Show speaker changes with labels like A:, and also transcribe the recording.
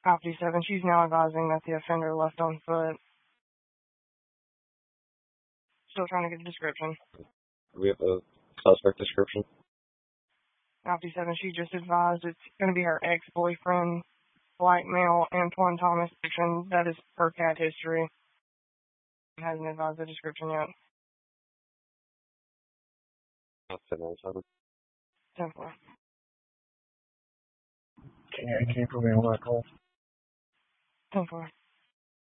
A: 57. She's now advising that the offender left on foot. Still trying to get a description.
B: We have a suspect description.
A: 57. She just advised it's going to be her ex-boyfriend, black male, Antoine Thomas. That is her cat history. Hasn't advised the description yet.
B: 797.
A: 10-4.
C: Can you put me on that call?
A: 10-4.